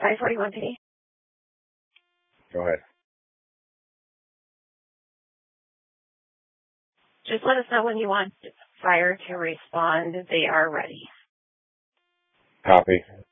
541P. Go ahead. Just let us know when you want fire to respond. They are ready. Copy.